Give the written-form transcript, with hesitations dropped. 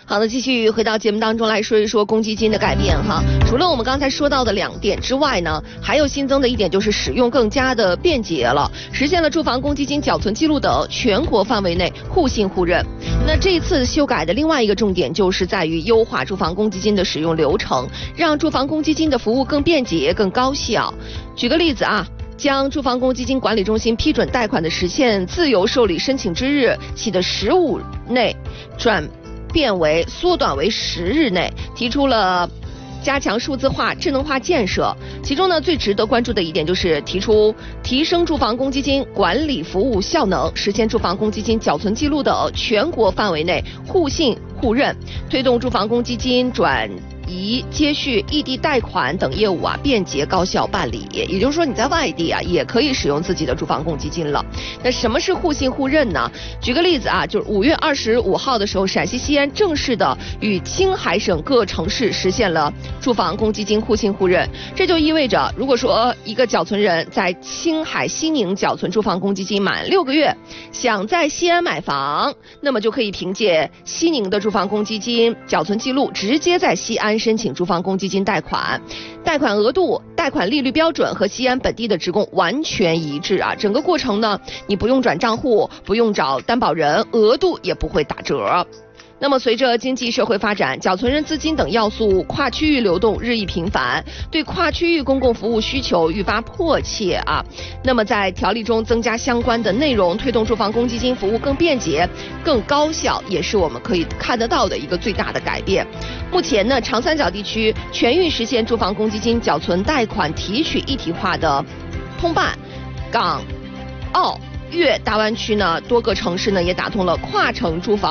好的，继续回到节目当中来说一说公积金的改变哈。除了我们刚才说到的2点之外呢，还有新增的一点就是使用更加的便捷了，实现了住房公积金缴存记录等全国范围内互信互认。那这一次修改的另外一个重点就是在于优化住房公积金的使用流程，让住房公积金的服务更便捷、更高效。举个例子啊。将住房公积金管理中心批准贷款的实现自由受理申请之日起的15内转变为缩短为10日内，提出了加强数字化、智能化建设。其中呢，最值得关注的一点就是提出提升住房公积金管理服务效能，实现住房公积金缴存记录等全国范围内互信互认，推动住房公积金转移、接续、异地贷款等业务啊，便捷高效办理。也就是说，你在外地啊，也可以使用自己的住房公积金了。那什么是互信互认呢？举个例子啊，就是5月25号的时候，陕西西安正式的与青海省各城市实现了住房公积金互信互认。这就意味着，如果说一个缴存人在青海西宁缴存住房公积金满6个月，想在西安买房，那么就可以凭借西宁的住房公积金缴存记录，直接在西安申请住房公积金贷款，贷款额度、贷款利率标准和西安本地的职工完全一致啊！整个过程呢，你不用转账户，不用找担保人，额度也不会打折。那么随着经济社会发展，缴存人资金等要素跨区域流动日益频繁，对跨区域公共服务需求愈发迫切啊。那么在条例中增加相关的内容，推动住房公积金服务更便捷、更高效，也是我们可以看得到的一个最大的改变。目前呢，长三角地区全域实现住房公积金缴存贷款提取一体化的通办，港澳粤大湾区呢多个城市呢也打通了跨城住房